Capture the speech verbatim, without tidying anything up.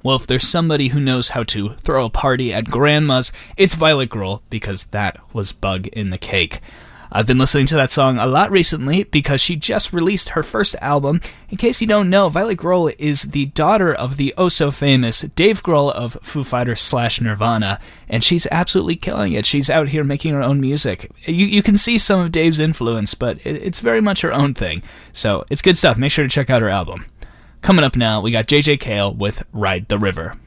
Well, if there's somebody who knows how to throw a party at grandma's, it's Violet Grohl, because that was Bug in the Cake. I've been listening to that song a lot recently because she just released her first album. In case you don't know, Violet Grohl is the daughter of the oh-so-famous Dave Grohl of Foo Fighters slash Nirvana, and she's absolutely killing it. She's out here making her own music. You, you can see some of Dave's influence, but it, it's very much her own thing. So it's good stuff. Make sure to check out her album. Coming up now, we got J J Cale with Ride the River.